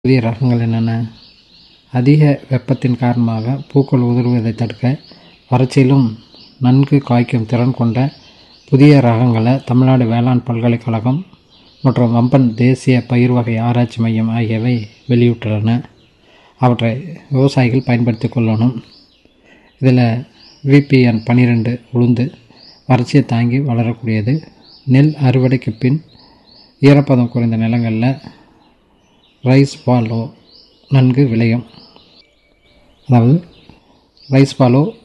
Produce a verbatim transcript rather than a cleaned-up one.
புதிய ரகங்கள் என்னென்ன? அதிக வெப்பத்தின் காரணமாக பூக்கள் உதிர்வதை தடுக்க வறட்சியிலும் நன்கு காய்க்கும் திறன் கொண்ட புதிய ரகங்களை தமிழ்நாடு வேளாண் பல்கலைக்கழகம் மற்றும் வம்பன் தேசிய பயிர் வகை ஆராய்ச்சி மையம் ஆகியவை வெளியிட்டுள்ளன. அவற்றை விவசாயிகள் பயன்படுத்தி கொள்ளணும். இதில் விபிஎன் பன்னிரெண்டு உளுந்து வறட்சியை தாங்கி வளரக்கூடியது. நெல் அறுவடைக்கு பின் ஈரப்பதம் குறைந்த நிலங்களில் ரைஸ் பாலோ நன்கு விளையும். அதாவது ரைஸ் பாலோ